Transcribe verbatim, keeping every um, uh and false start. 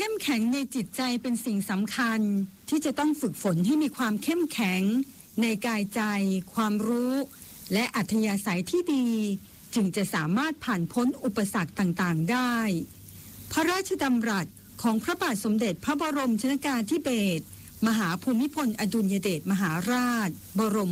เข้มแข็งในจิตใจเป็นสิ่งสำคัญที่จะต้องฝึกฝนให้มีความเข้มแข็งในกายใจความรู้และอัธยาศัยที่ดีจึงจะสามารถผ่านพ้นอุปสรรคต่างๆได้พระราชดำรัสของพระบาทสมเด็จพระบรมชนกาธิเบศรมหาภูมิพลอดุลยเดชมหาราชบรม